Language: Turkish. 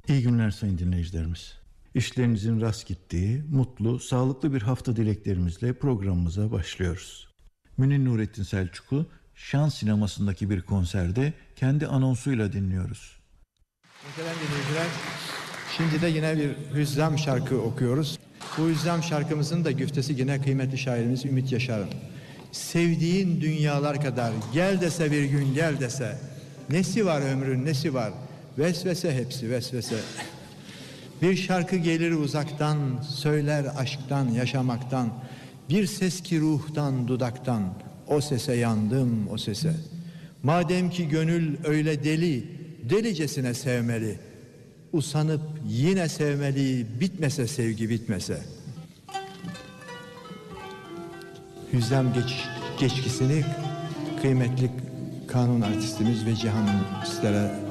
İyi günler sayın dinleyicilerimiz. İşlerinizin rast gittiği, mutlu, sağlıklı bir hafta dileklerimizle programımıza başlıyoruz. Münir Nurettin Selçuk'u Şan Sineması'ndaki bir konserde kendi anonsuyla dinliyoruz. Muhterem dinleyiciler, şimdi de yine bir hüzzam şarkı okuyoruz. Bu hüzzam şarkımızın da güftesi yine kıymetli şairimiz Ümit Yaşar'ın. Sevdiğin dünyalar kadar gel dese bir gün gel dese, nesi var ömrün nesi var, vesvese hepsi vesvese. Bir şarkı gelir uzaktan, söyler aşktan, yaşamaktan, bir ses ki ruhtan, dudaktan, o sese yandım o sese. Madem ki gönül öyle deli, delicesine sevmeli, usanıp yine sevmeli, bitmese sevgi bitmese. Hüzzam geçkisini kıymetli kanun artistimiz ve Cihan sizlere